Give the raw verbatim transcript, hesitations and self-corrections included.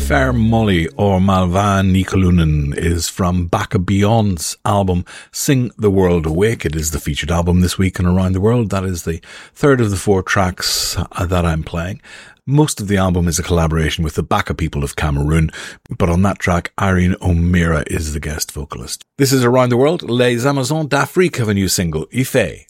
Fair Molly or Malvan Nikolunen is from Baka Beyond's album Sing the World Awake. It is the featured album this week in Around the World. That is the third of the four tracks that I'm playing. Most of the album is a collaboration with the Baka people of Cameroon, but on that track, Irene O'Meara is the guest vocalist. This is Around the World. Les Amazons d'Afrique have a new single, Ife.